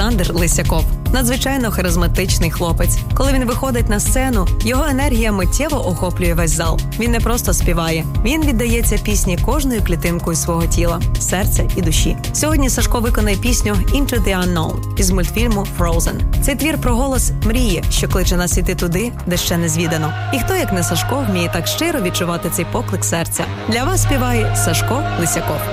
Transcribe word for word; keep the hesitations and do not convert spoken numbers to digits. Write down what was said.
Олександр Лисяков. Надзвичайно харизматичний хлопець. Коли він виходить на сцену, його енергія миттєво охоплює весь зал. Він не просто співає, він віддається пісні кожною клітинкою свого тіла, серця і душі. Сьогодні Сашко виконає пісню «Into the Unknown» із мультфільму «Frozen». Цей твір про голос мрії, що кличе нас іти туди, де ще не звідано. І хто, як не Сашко, вміє так щиро відчувати цей поклик серця. Для вас співає Сашко Лисяков.